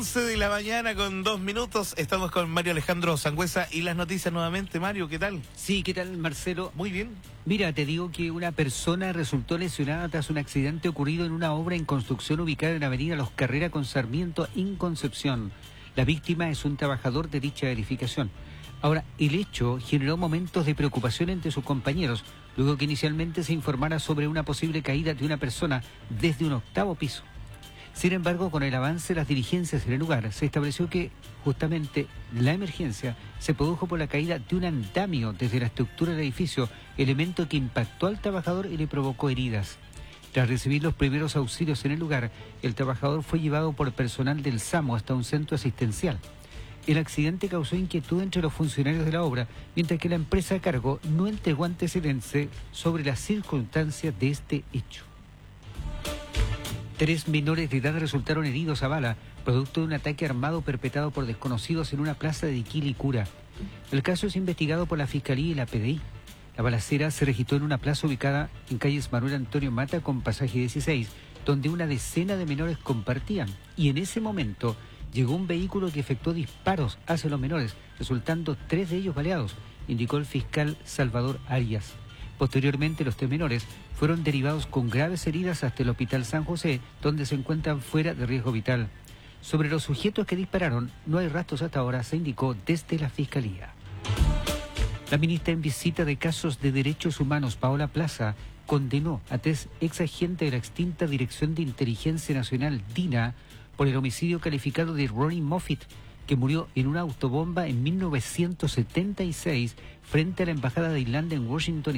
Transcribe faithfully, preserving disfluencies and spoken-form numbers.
once de la mañana con dos minutos. Estamos con Mario Alejandro Sangüesa y las noticias nuevamente. Mario, ¿qué tal? Sí, ¿qué tal, Marcelo? Muy bien. Mira, te digo que una persona resultó lesionada tras un accidente ocurrido en una obra en construcción ubicada en Avenida Los Carrera con Sarmiento en Concepción. La víctima es un trabajador de dicha edificación. Ahora, el hecho generó momentos de preocupación entre sus compañeros, luego que inicialmente se informara sobre una posible caída de una persona desde un octavo piso. Sin embargo, con el avance de las diligencias en el lugar, se estableció que justamente la emergencia se produjo por la caída de un andamio desde la estructura del edificio, elemento que impactó al trabajador y le provocó heridas. Tras recibir los primeros auxilios en el lugar, el trabajador fue llevado por personal del SAMU hasta un centro asistencial. El accidente causó inquietud entre los funcionarios de la obra, mientras que la empresa a cargo no entregó antecedentes sobre las circunstancias de este hecho. Tres menores de edad resultaron heridos a bala, producto de un ataque armado perpetrado por desconocidos en una plaza de Quilicura. El caso es investigado por la Fiscalía y la P D I. La balacera se registró en una plaza ubicada en calles Manuel Antonio Mata con pasaje dieciséis, donde una decena de menores compartían. Y en ese momento llegó un vehículo que efectuó disparos hacia los menores, resultando tres de ellos baleados, indicó el fiscal Salvador Arias. Posteriormente, los tres menores fueron derivados con graves heridas hasta el Hospital San José, donde se encuentran fuera de riesgo vital. Sobre los sujetos que dispararon, no hay rastros hasta ahora, se indicó desde la Fiscalía. La ministra en visita de casos de derechos humanos, Paola Plaza, condenó a tres ex agentes de la extinta Dirección de Inteligencia Nacional, DINA, por el homicidio calificado de Ronnie Moffitt, que murió en una autobomba en mil novecientos setenta y seis frente a la Embajada de Irlanda en Washington.